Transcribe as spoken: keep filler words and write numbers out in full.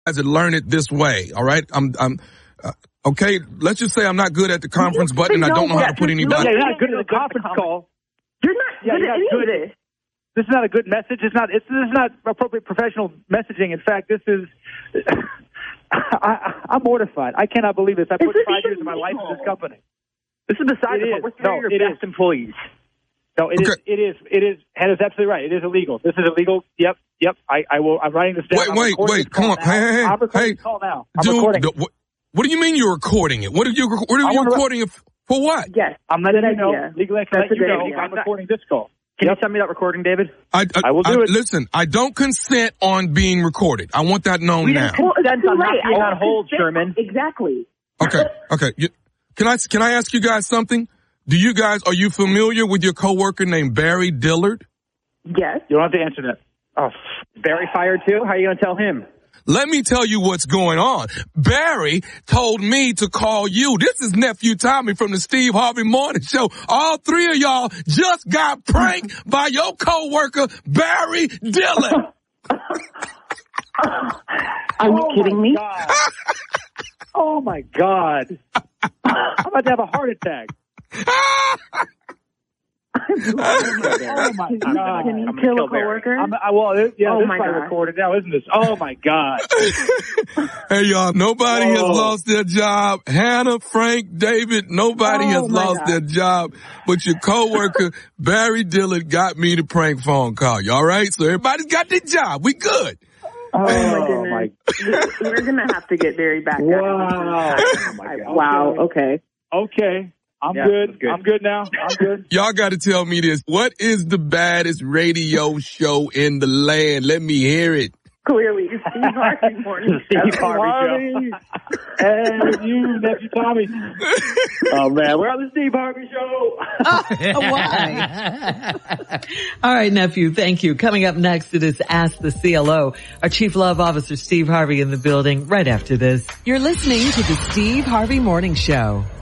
guys that learn it this way. All right. I'm, I'm, uh, okay. Let's just say I'm not good at the conference button and I don't know how to put anybody. Yeah, you're not good at the conference call. You're not yeah, good you're at not any good. of this. This is not a good message. It's not. It's, this is not appropriate professional messaging. In fact, this is. I, I'm mortified. I cannot believe this. I put five years of my life in this company. This is beside the point. We're three of your best employees. No, it okay. is. It is. It is. Hannah's absolutely right. It is illegal. This is illegal. Yep. Yep. I, I will. I'm writing this down. Wait, wait, wait. Come on. Now. Hey, hey, hey. I'm recording hey. this call now. I'm Dude, recording. The, what, what do you mean you're recording it? What are you? What are you recording it for? What? Yes. I'm letting you know. Idea. Legally, I can let you know. Idea. I'm recording this call. Can yep. you send me that recording, David? I, I, I will do I, it. Listen, I don't consent on being recorded. I want that known we now. Well, that's on not being on hold, Sherman. Exactly. Okay. Okay. You, can I can I ask you guys something? Do you guys are you familiar with your coworker named Barry Dillard? Yes. You don't have to answer that. Oh, Barry fired too? How are you going to tell him? Let me tell you what's going on. Barry told me to call you. This is Nephew Tommy from the Steve Harvey Morning Show. All three of y'all just got pranked by your coworker, Barry Dillard. Are you oh kidding me? Oh, my God. I'm about to have a heart attack. Oh, my God. Can you kill a coworker? I'm, I, well, it, yeah, oh this my is God. recorded now, isn't this? Oh, my God. Hey, y'all, nobody Whoa. has lost their job. Hannah, Frank, David, nobody Oh, has my lost God. their job. But your coworker, Barry Dillard, got me the prank phone call. You all right? So everybody's got their job. We good. Oh, my Oh, goodness. my. We're going to have to get Barry back. Wow. Oh, my God. Wow. Okay. Okay. I'm Yeah, good. good. I'm good now. I'm good. Y'all got to tell me this. What is the baddest radio show in the land? Let me hear it. Clearly, Steve Harvey Morning Steve Show. Harvey. And you, Nephew Tommy. Oh, man. We're on the Steve Harvey Show. Why? All right, nephew. Thank you. Coming up next, it is Ask the C L O. Our Chief Love Officer, Steve Harvey, in the building right after this. You're listening to the Steve Harvey Morning Show.